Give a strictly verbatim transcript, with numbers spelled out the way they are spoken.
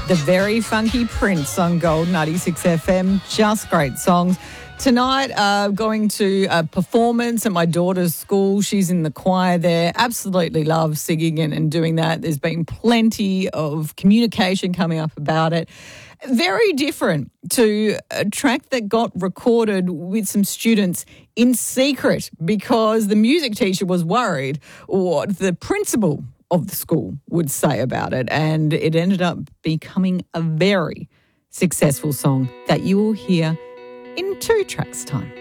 The Very Funky Prince on Gold ninety-six F M. Just great songs. Tonight, uh, going to a performance at my daughter's school. She's in the choir there. Absolutely love singing and, and doing that. There's been plenty of communication coming up about it. Very different to a track that got recorded with some students in secret because the music teacher was worried what the principal of the school would say about it. And it ended up becoming a very successful song that you will hear in two tracks' time.